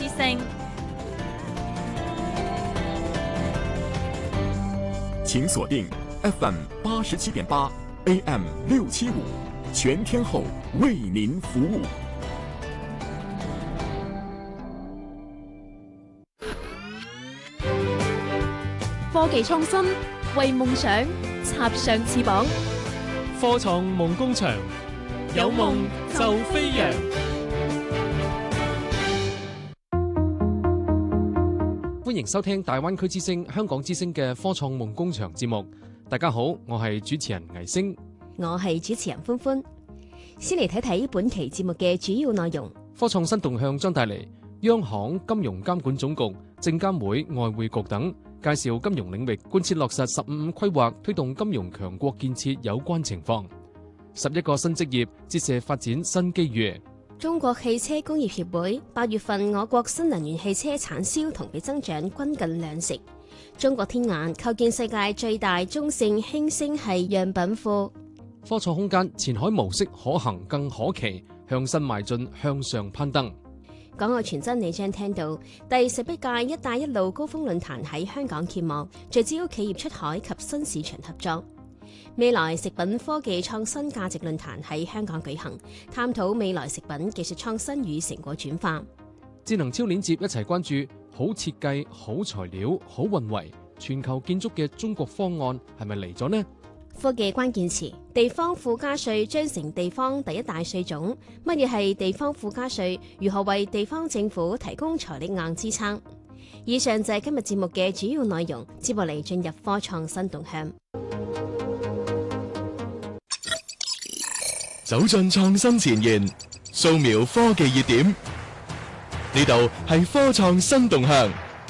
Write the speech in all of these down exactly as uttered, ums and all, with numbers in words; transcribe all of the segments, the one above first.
之聲。 請鎖定 F M 八十七點八 A M 六七五，全天候為您服務。 科技創新，為夢想插上翅膀。 科創夢工場，有夢就飛揚。歡迎收聽大灣區之聲、香港之聲嘅科創夢工場節目。大家好，我係主持人倪星， 我係主持人歡歡。先嚟睇睇本期節目嘅主要內容。 科創新動向將帶嚟央行、金融監管總局、證監會、外匯局等介紹金融領域貫徹落實十五五規劃，推動金融強國建設有關情況。十一個新職業折射發展新機遇。 中國汽車工業協會八月份我國新能源汽車產銷同比增長均近兩成。中國天眼構建世界最大中性氫星系樣品庫。 科創空間前海模式可行更可期，向新邁進，向上攀登。 港澳傳真，你將聽到第十一屆一帶一路高峰論壇喺香港揭幕，聚焦企業出海及新市場合作。未來食品科技創新價值論壇喺香港舉行，探討未來食品技術創新與成果轉化。 智能超鏈接一齊關注好設計、好材料、好運維，全球建築嘅中國方案係咪嚟咗呢？ 科技關鍵詞，地方附加稅將成地方第一大稅種。乜嘢係地方附加稅？如何為地方政府提供財力硬支撐？以上就係今日節目嘅主要內容。接落嚟進入科創新動向， 走進創新前沿，掃描科技熱點。呢度係科創新動向。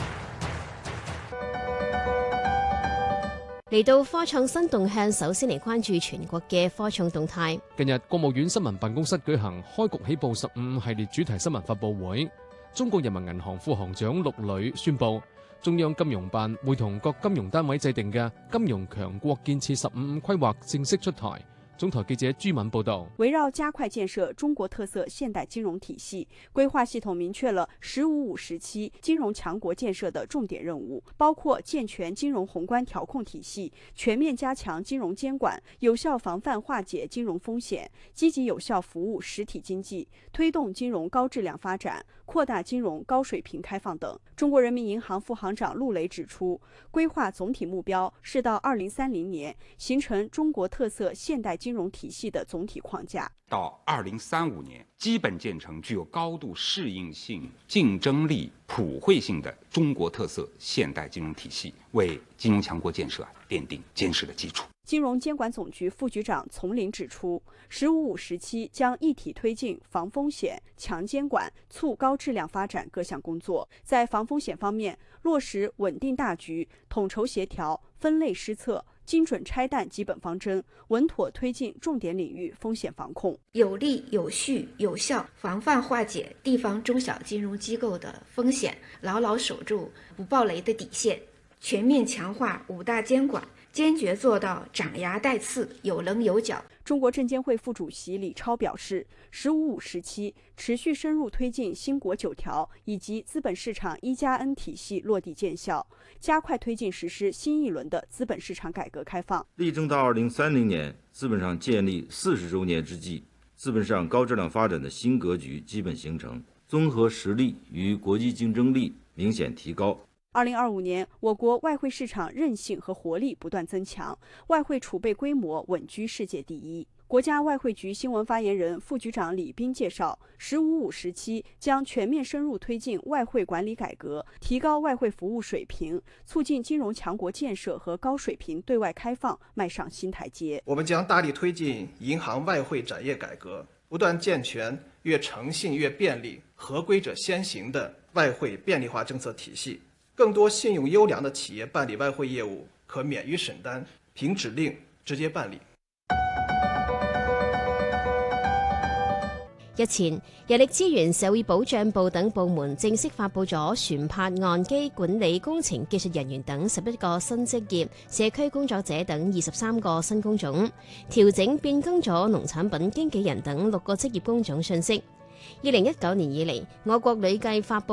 嚟到科創新動向，首先嚟關注全國嘅科創動態。 近日，國務院新聞辦公室舉行開局起步十五五系列主題新聞發佈會。中國人民銀行副行長陸磊宣布，中央金融辦會同各金融單位制定嘅金融強國建設十五五規劃正式出台。總台記者朱敏報道， 圍繞加快建設中國特色現代金融體系，規劃系統明確了“十五五”時期金融強國建設的重點任務，包括健全金融宏觀調控體系，全面加強金融監管，有效防範化解金融風險，積極有效服務實體經濟，推動金融高質量發展，擴大金融高水平開放等。中國人民銀行副行長陸磊指出，規劃總體目標是到二零三零年形成中國特色現代金融體系的總體框架， 到二零三五年基本建成具有高度適應性、競爭力、普惠性的中國特色現代金融體系，為金融強國建設奠定堅實的基礎。 金融監管總局副局長叢林指出，十五五時期將一體推進防風險、強監管、促高質量發展各項工作。在防風險方面，落實穩定大局、統籌協調、分類施策、精準拆彈基本方針，穩妥推進重點領域風險防控， 有力、有序、有效防範化解地方中小金融機構的風險，牢牢守住不爆雷的底線，全面強化五大監管，堅決做到長牙帶刺、有稜有角。 中國證監會副主席李超表示，十五五時期持續深入推進興國九條以及資本市場一加 N 體系落地見效，加快推進實施新一輪的資本市場改革開放。 力爭到二零三零年，資本上建立四十周年之際，資本市場高質量發展的新格局基本形成，綜合實力與國際競爭力明顯提高。 二零二五年，我國外匯市場韌性和活力不斷增強，外匯儲備規模穩居世界第一。國家外匯局新聞發言人、副局長李斌介紹，十五五時期將全面深入推進外匯管理改革，提高外匯服務水平，促進金融強國建設和高水平對外開放邁上新台階。 我們將大力推進銀行外匯展業改革，不斷健全越誠信越便利、合規者先行的外匯便利化政策體系。更多信用優良的企業辦理外匯業務可免於審單，憑指令直接辦理。 日前，人力資源社會保障部等部門正式發佈咗船舶岸基管理工程技術人員等十一個新職業、社區工作者等二十三個新工種，調整變更咗農產品經紀人等六個職業工種信息。二零一九年以嚟，我國累計發佈